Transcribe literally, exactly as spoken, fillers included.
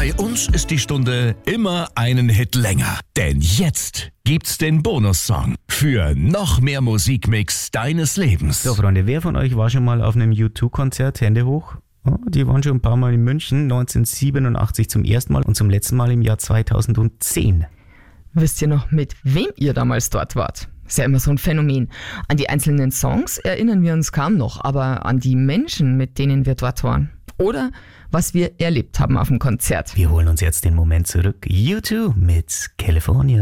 Bei uns ist die Stunde immer einen Hit länger. Denn jetzt gibt's den Bonussong für noch mehr Musikmix deines Lebens. So, Freunde, wer von euch war schon mal auf einem U zwei Konzert? Hände hoch. Oh, die waren schon ein paar Mal in München, neunzehnhundertsiebenundachtzig zum ersten Mal und zum letzten Mal im Jahr zweitausendzehn. Wisst ihr noch, mit wem ihr damals dort wart? Ist ja immer so ein Phänomen. An die einzelnen Songs erinnern wir uns kaum noch, aber an die Menschen, mit denen wir dort waren. Oder was wir erlebt haben auf dem Konzert. Wir holen uns jetzt den Moment zurück. U zwei mit California.